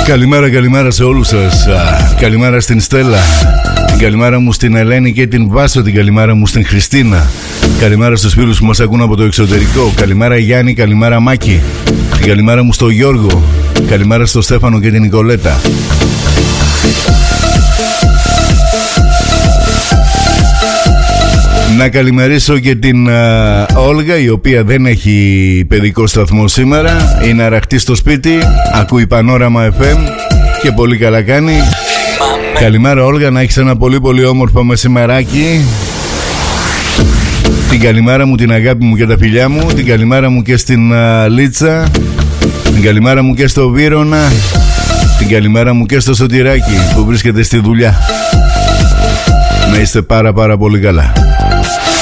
Καλημέρα σε όλους σας. Καλημέρα στην Στέλλα. Την καλημέρα μου στην Ελένη και την Βάσο. Την καλημέρα μου στην Χριστίνα. Καλημέρα στους φίλους που μας ακούν από το εξωτερικό. Καλημέρα Γιάννη, καλημέρα Μάκη. Την καλημέρα μου στο Γιώργο. Καλημέρα στο Στέφανο και την Νικολέτα. Να καλημερίσω και την Όλγα, η οποία δεν έχει παιδικό σταθμό σήμερα. Είναι αραχτή στο σπίτι, ακούει Πανόραμα FM και πολύ καλά κάνει. Καλημέρα Όλγα, να έχεις ένα πολύ όμορφο μεσημεράκι. Την καλημέρα μου, την αγάπη μου και τα φιλιά μου. Την καλημέρα μου και στην Λίτσα. Την καλημέρα μου και στο Βύρωνα. Την καλημέρα μου και στο Σωτηράκι που βρίσκεται στη δουλειά. Να είστε πάρα πολύ καλά.